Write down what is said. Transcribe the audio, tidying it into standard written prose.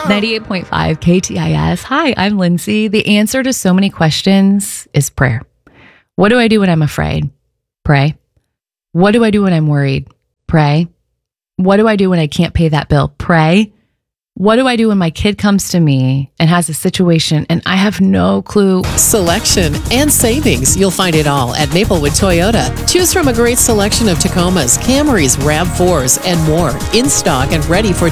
98.5 KTIS. Hi, I'm Lindsay. The answer to so many questions is prayer. What do I do when I'm afraid? Pray. What do I do when I'm worried? Pray. What do I do when I can't pay that bill? Pray. What do I do when my kid comes to me and has a situation and I have no clue? Selection and savings. You'll find it all at Maplewood Toyota. Choose from a great selection of Tacomas, Camrys, RAV4s, and more in stock and ready for